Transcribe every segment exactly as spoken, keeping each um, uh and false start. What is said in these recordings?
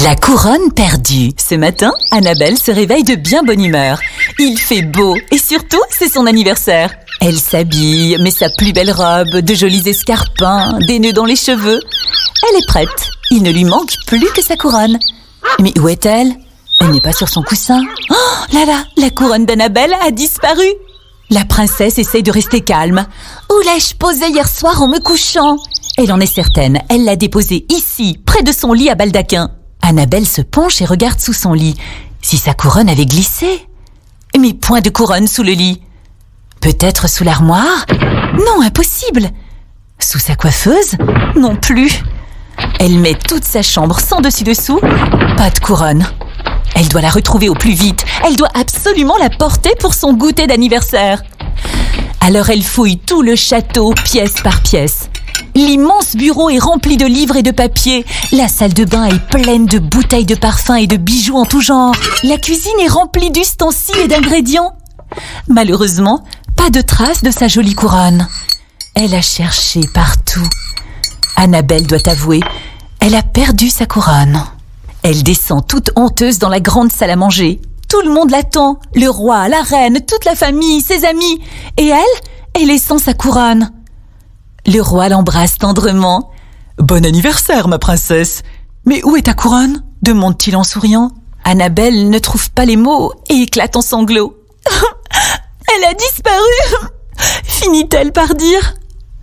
La couronne perdue. Ce matin, Annabelle se réveille de bien bonne humeur. Il fait beau et surtout, c'est son anniversaire. Elle s'habille, met sa plus belle robe, de jolis escarpins, des nœuds dans les cheveux. Elle est prête. Il ne lui manque plus que sa couronne. Mais où est-elle? Elle n'est pas sur son coussin. Oh là là, la couronne d'Annabelle a disparu. La princesse essaye de rester calme. Où l'ai-je posée hier soir en me couchant? Elle en est certaine, elle l'a déposée ici, près de son lit à baldaquin. Annabelle se penche et regarde sous son lit. Si sa couronne avait glissé? Mais point de couronne sous le lit. Peut-être sous l'armoire? Non, impossible. Sous sa coiffeuse? Non plus. Elle met toute sa chambre sans dessus-dessous. Pas de couronne. Elle doit la retrouver au plus vite. Elle doit absolument la porter pour son goûter d'anniversaire. Alors elle fouille tout le château, pièce par pièce. L'immense bureau est rempli de livres et de papiers. La salle de bain est pleine de bouteilles de parfum et de bijoux en tout genre. La cuisine est remplie d'ustensiles et d'ingrédients. Malheureusement, pas de trace de sa jolie couronne. Elle a cherché partout. Annabelle doit avouer, elle a perdu sa couronne. Elle descend toute honteuse dans la grande salle à manger. Tout le monde l'attend. Le roi, la reine, toute la famille, ses amis. Et elle, elle est sans sa couronne. Le roi l'embrasse tendrement. « Bon anniversaire, ma princesse. Mais où est ta couronne ?» demande-t-il en souriant. Annabelle ne trouve pas les mots et éclate en sanglots. « Elle a disparu !» finit-elle par dire.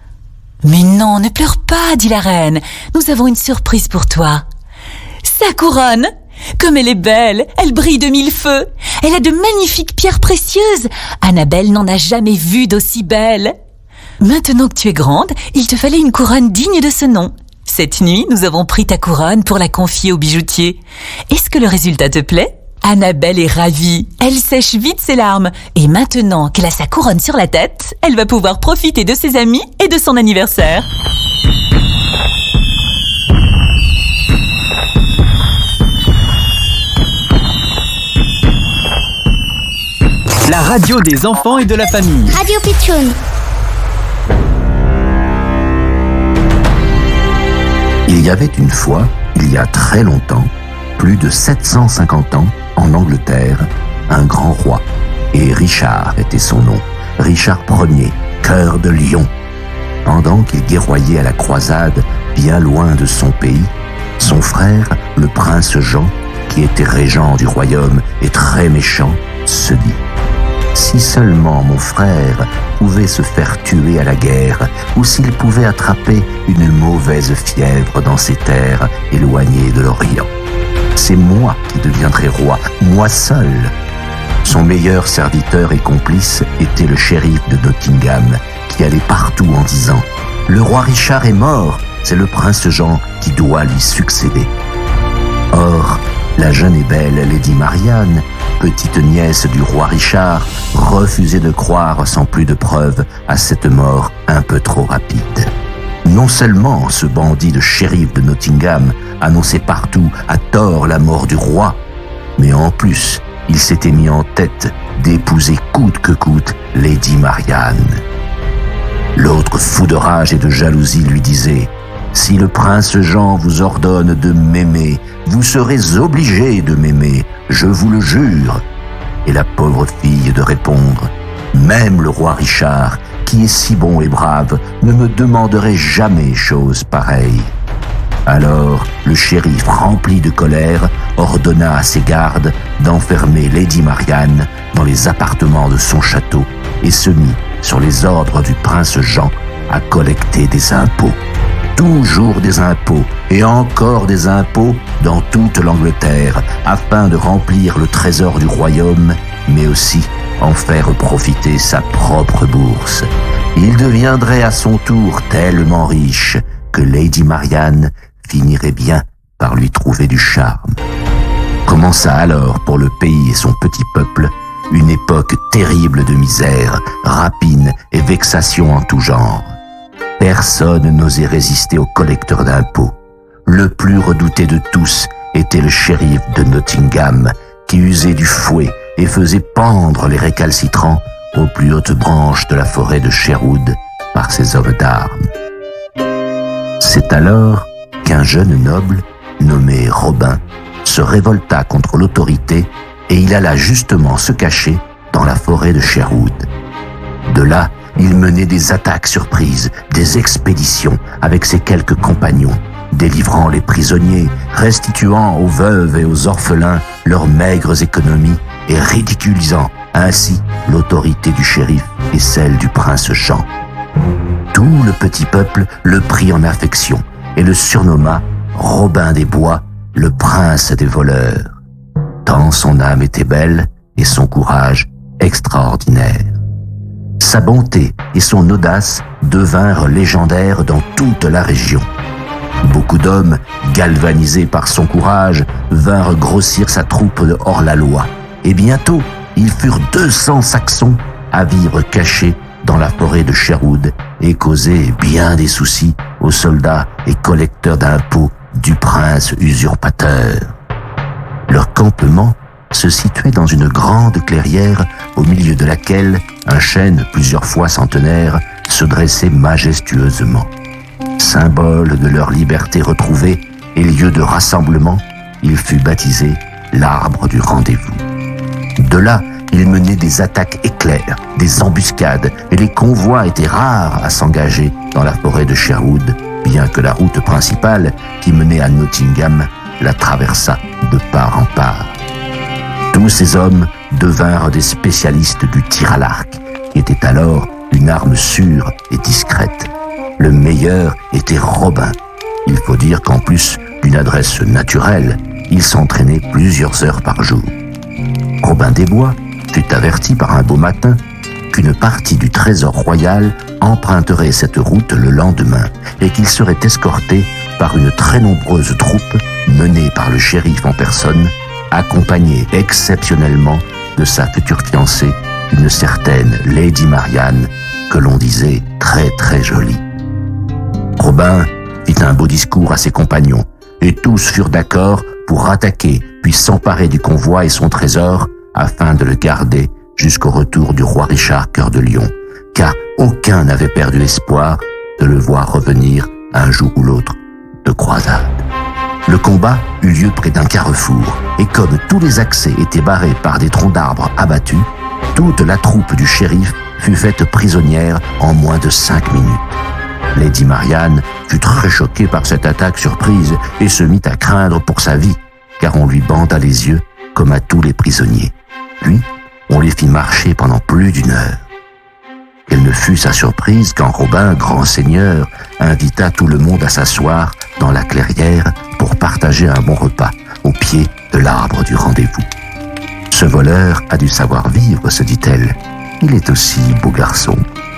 « Mais non, ne pleure pas, dit la reine. Nous avons une surprise pour toi. » Sa couronne, comme elle est belle, elle brille de mille feux. Elle a de magnifiques pierres précieuses. Annabelle n'en a jamais vu d'aussi belle. Maintenant que tu es grande, il te fallait une couronne digne de ce nom. Cette nuit, nous avons pris ta couronne pour la confier au bijoutier. Est-ce que le résultat te plaît? Annabelle est ravie. Elle sèche vite ses larmes. Et maintenant qu'elle a sa couronne sur la tête, elle va pouvoir profiter de ses amis et de son anniversaire. La radio des enfants et de la famille. Radio Pitchoun. Il y avait une fois, il y a très longtemps, plus de sept cent cinquante ans, en Angleterre, un grand roi. Et Richard était son nom. Richard Ier, cœur de lion. Pendant qu'il guerroyait à la croisade, bien loin de son pays, son frère, le prince Jean, qui était régent du royaume et très méchant, se dit: si seulement mon frère pouvait se faire tuer à la guerre, ou s'il pouvait attraper une mauvaise fièvre dans ces terres éloignées de l'Orient. C'est moi qui deviendrai roi, moi seul. Son meilleur serviteur et complice était le shérif de Nottingham, qui allait partout en disant: le roi Richard est mort, c'est le prince Jean qui doit lui succéder. Or, la jeune et belle Lady Marianne, petite nièce du roi Richard, refusait de croire sans plus de preuves à cette mort un peu trop rapide. Non seulement ce bandit de shérif de Nottingham annonçait partout à tort la mort du roi, mais en plus, il s'était mis en tête d'épouser coûte que coûte Lady Marianne. L'autre, fou de rage et de jalousie, lui disait: si le prince Jean vous ordonne de m'aimer, vous serez obligé de m'aimer, je vous le jure. Et la pauvre fille de répondre: même le roi Richard, qui est si bon et brave, ne me demanderait jamais chose pareille. Alors, le shérif, rempli de colère, ordonna à ses gardes d'enfermer Lady Marianne dans les appartements de son château et se mit, sur les ordres du prince Jean, à collecter des impôts. Toujours des impôts et encore des impôts dans toute l'Angleterre afin de remplir le trésor du royaume, mais aussi en faire profiter sa propre bourse. Il deviendrait à son tour tellement riche que Lady Marianne finirait bien par lui trouver du charme. Commença alors pour le pays et son petit peuple une époque terrible de misère, rapine et vexation en tout genre. Personne n'osait résister au collecteur d'impôts. Le plus redouté de tous était le shérif de Nottingham, qui usait du fouet et faisait pendre les récalcitrants aux plus hautes branches de la forêt de Sherwood par ses hommes d'armes. C'est alors qu'un jeune noble, nommé Robin, se révolta contre l'autorité et il alla justement se cacher dans la forêt de Sherwood. De là, il menait des attaques surprises, des expéditions avec ses quelques compagnons, délivrant les prisonniers, restituant aux veuves et aux orphelins leurs maigres économies et ridiculisant ainsi l'autorité du shérif et celle du prince Jean. Tout le petit peuple le prit en affection et le surnomma Robin des Bois, le prince des voleurs, tant son âme était belle et son courage extraordinaire. Sa bonté et son audace devinrent légendaires dans toute la région. Beaucoup d'hommes, galvanisés par son courage, vinrent grossir sa troupe de hors-la-loi. Et bientôt, ils furent deux cents Saxons à vivre cachés dans la forêt de Sherwood et causer bien des soucis aux soldats et collecteurs d'impôts du prince usurpateur. Leur campement se situait dans une grande clairière au milieu de laquelle un chêne plusieurs fois centenaire se dressait majestueusement. Symbole de leur liberté retrouvée et lieu de rassemblement, il fut baptisé l'arbre du rendez-vous. De là, il menait des attaques éclairs, des embuscades, et les convois étaient rares à s'engager dans la forêt de Sherwood, bien que la route principale qui menait à Nottingham la traversât de part en part. Tous ces hommes devinrent des spécialistes du tir à l'arc, qui était alors une arme sûre et discrète. Le meilleur était Robin. Il faut dire qu'en plus d'une adresse naturelle, il s'entraînait plusieurs heures par jour. Robin des Bois fut averti par un beau matin qu'une partie du trésor royal emprunterait cette route le lendemain et qu'il serait escorté par une très nombreuse troupe menée par le shérif en personne, accompagné exceptionnellement de sa future fiancée, une certaine Lady Marianne, que l'on disait très très jolie. Robin fit un beau discours à ses compagnons, et tous furent d'accord pour attaquer puis s'emparer du convoi et son trésor afin de le garder jusqu'au retour du roi Richard Cœur de Lion, car aucun n'avait perdu espoir de le voir revenir un jour ou l'autre de croisade. Le combat eut lieu près d'un carrefour, et comme tous les accès étaient barrés par des troncs d'arbres abattus, toute la troupe du shérif fut faite prisonnière en moins de cinq minutes. Lady Marianne fut très choquée par cette attaque surprise et se mit à craindre pour sa vie, car on lui banda les yeux comme à tous les prisonniers. Puis, on les fit marcher pendant plus d'une heure. Quelle ne fut sa surprise quand Robin, grand seigneur, invita tout le monde à s'asseoir dans la clairière pour partager un bon repas au pied de l'arbre du rendez-vous. Ce voleur a dû savoir vivre, se dit-elle. Il est aussi beau garçon.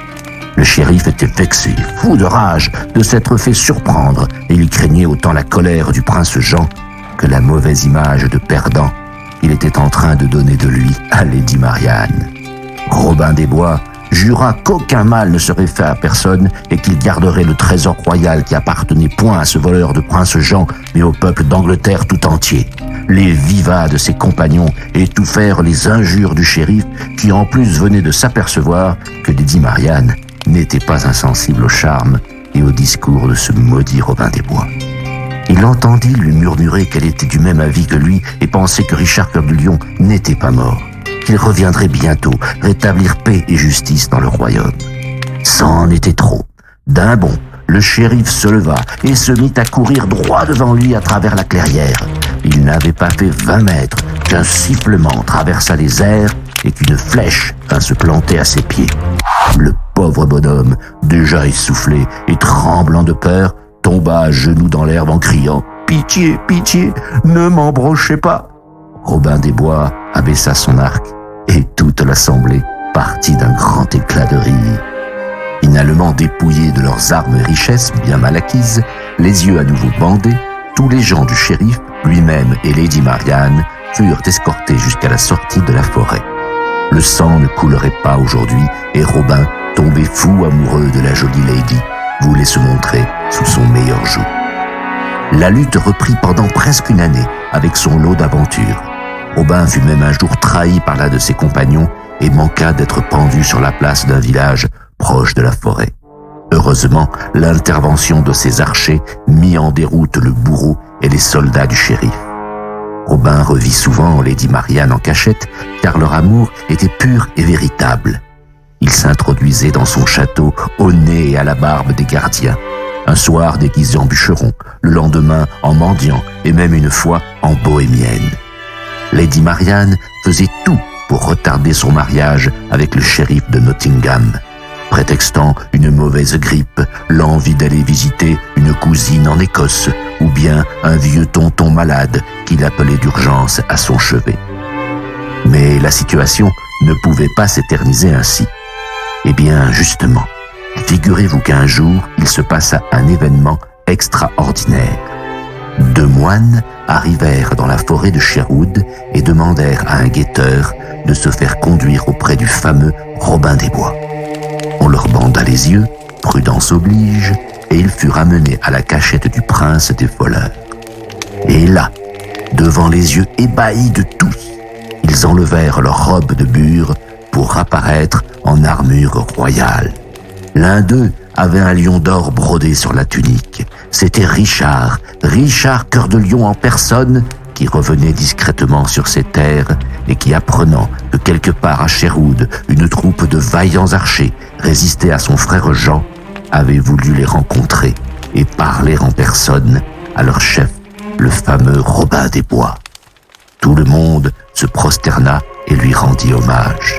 Le shérif était vexé, fou de rage, de s'être fait surprendre, et il craignait autant la colère du prince Jean que la mauvaise image de perdant qu'il était en train de donner de lui à Lady Marianne. Robin des Bois jura qu'aucun mal ne serait fait à personne et qu'il garderait le trésor royal qui appartenait point à ce voleur de prince Jean, mais au peuple d'Angleterre tout entier. Les vivats de ses compagnons étouffèrent les injures du shérif qui en plus venait de s'apercevoir que Lady Marianne n'était pas insensible au charme et au discours de ce maudit Robin des Bois. Il entendit lui murmurer qu'elle était du même avis que lui et pensait que Richard Cœur de Lion n'était pas mort, qu'il reviendrait bientôt rétablir paix et justice dans le royaume. C'en était trop. D'un bond, le shérif se leva et se mit à courir droit devant lui à travers la clairière. Il n'avait pas fait vingt mètres qu'un sifflement traversa les airs et qu'une flèche vint se planter à ses pieds. Le pauvre bonhomme, déjà essoufflé et tremblant de peur, tomba à genoux dans l'herbe en criant « Pitié, pitié, ne m'embrochez pas !» Robin des Bois abaissa son arc et toute l'assemblée partit d'un grand éclat de rire. Finalement dépouillés de leurs armes et richesses bien mal acquises, les yeux à nouveau bandés, tous les gens du shérif, lui-même et Lady Marianne, furent escortés jusqu'à la sortie de la forêt. Le sang ne coulerait pas aujourd'hui et Robin, tombé fou amoureux de la jolie lady, voulait se montrer sous son meilleur joug. La lutte reprit pendant presque une année avec son lot d'aventures. Robin fut même un jour trahi par l'un de ses compagnons et manqua d'être pendu sur la place d'un village proche de la forêt. Heureusement, l'intervention de ses archers mit en déroute le bourreau et les soldats du shérif. Robin revit souvent Lady Marianne en cachette, car leur amour était pur et véritable. Il s'introduisait dans son château au nez et à la barbe des gardiens. Un soir déguisé en bûcheron, le lendemain en mendiant et même une fois en bohémienne. Lady Marianne faisait tout pour retarder son mariage avec le shérif de Nottingham, prétextant une mauvaise grippe, l'envie d'aller visiter une cousine en Écosse ou bien un vieux tonton malade qu'il appelait d'urgence à son chevet. Mais la situation ne pouvait pas s'éterniser ainsi. Eh bien, justement, figurez-vous qu'un jour, il se passa un événement extraordinaire. Deux moines arrivèrent dans la forêt de Sherwood et demandèrent à un guetteur de se faire conduire auprès du fameux Robin des Bois. On leur banda les yeux, prudence oblige, et ils furent amenés à la cachette du prince des voleurs. Et là, devant les yeux ébahis de tous, ils enlevèrent leurs robes de bure pour apparaître en armure royale. L'un d'eux avait un lion d'or brodé sur la tunique. C'était Richard, Richard Cœur de Lion en personne, qui revenait discrètement sur ses terres et qui, apprenant que quelque part à Sherwood, une troupe de vaillants archers résistait à son frère Jean, avait voulu les rencontrer et parler en personne à leur chef, le fameux Robin des Bois. Tout le monde se prosterna et lui rendit hommage.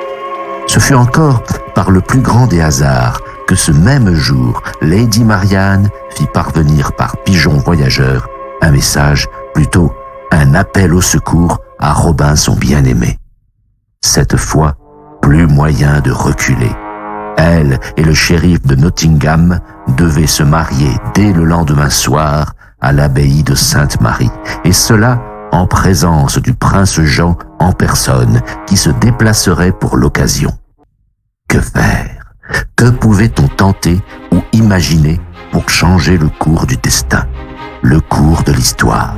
Ce fut encore par le plus grand des hasards que ce même jour, Lady Marianne fit parvenir par pigeon voyageur un message, plutôt un appel au secours à Robin son bien-aimé. Cette fois, plus moyen de reculer. Elle et le shérif de Nottingham devaient se marier dès le lendemain soir à l'abbaye de Sainte-Marie, et cela en présence du prince Jean en personne, qui se déplacerait pour l'occasion. Que faire? Que pouvait-on tenter ou imaginer pour changer le cours du destin, le cours de l'histoire?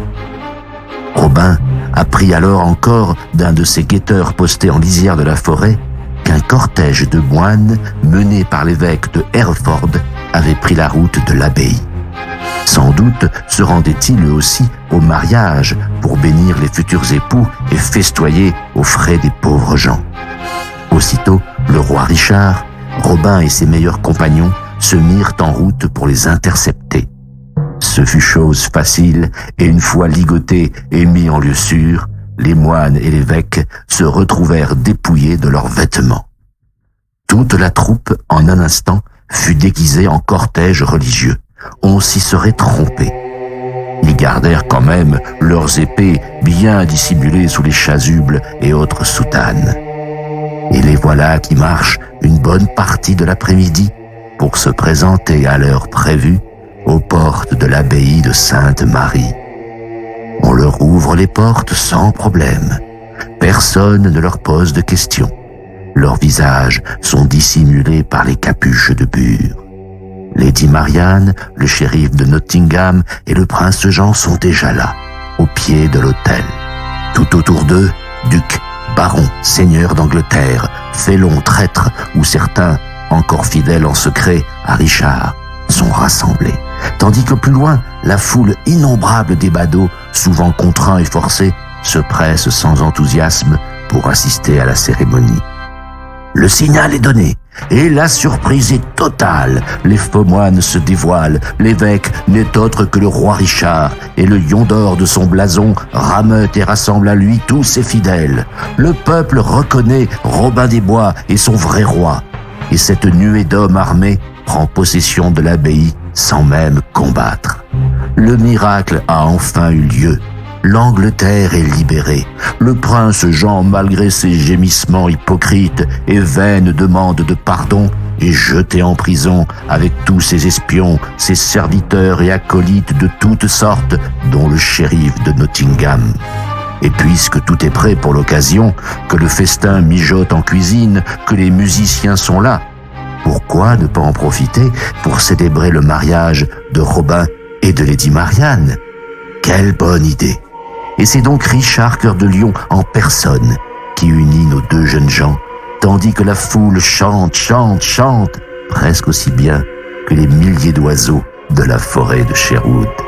Robin apprit alors encore d'un de ses guetteurs postés en lisière de la forêt qu'un cortège de moines mené par l'évêque de Hereford avait pris la route de l'abbaye. Sans doute se rendait-il eux aussi au mariage pour bénir les futurs époux et festoyer aux frais des pauvres gens. Aussitôt, le roi Richard, Robin et ses meilleurs compagnons se mirent en route pour les intercepter. Ce fut chose facile, et une fois ligotés et mis en lieu sûr, les moines et l'évêque se retrouvèrent dépouillés de leurs vêtements. Toute la troupe, en un instant, fut déguisée en cortège religieux. On s'y serait trompé. Ils gardèrent quand même leurs épées bien dissimulées sous les chasubles et autres soutanes. Et les voilà qui marchent une bonne partie de l'après-midi pour se présenter à l'heure prévue aux portes de l'abbaye de Sainte-Marie. On leur ouvre les portes sans problème. Personne ne leur pose de questions. Leurs visages sont dissimulés par les capuches de bure. Lady Marianne, le shérif de Nottingham et le prince Jean sont déjà là, au pied de l'autel. Tout autour d'eux, ducs, barons, seigneurs d'Angleterre, félons, traîtres ou certains, encore fidèles en secret à Richard, sont rassemblés. Tandis que plus loin, la foule innombrable des badauds, souvent contraints et forcés, se presse sans enthousiasme pour assister à la cérémonie. Le signal est donné, et la surprise est totale. Les faux moines se dévoilent. L'évêque n'est autre que le roi Richard, et le lion d'or de son blason rameute et rassemble à lui tous ses fidèles. Le peuple reconnaît Robin des Bois et son vrai roi, et cette nuée d'hommes armés prend possession de l'abbaye sans même combattre. Le miracle a enfin eu lieu. L'Angleterre est libérée. Le prince Jean, malgré ses gémissements hypocrites et vaines demandes de pardon, est jeté en prison avec tous ses espions, ses serviteurs et acolytes de toutes sortes, dont le shérif de Nottingham. Et puisque tout est prêt pour l'occasion, que le festin mijote en cuisine, que les musiciens sont là, pourquoi ne pas en profiter pour célébrer le mariage de Robin et de Lady Marianne? Quelle bonne idée! Et c'est donc Richard Cœur de Lion en personne qui unit nos deux jeunes gens, tandis que la foule chante, chante, chante, presque aussi bien que les milliers d'oiseaux de la forêt de Sherwood.